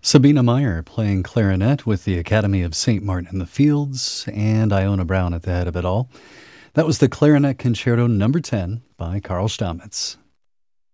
Sabina Meyer playing clarinet with the Academy of St. Martin in the Fields, and Iona Brown at the head of it all. That was the Clarinet Concerto Number 10 by Carl Stamitz.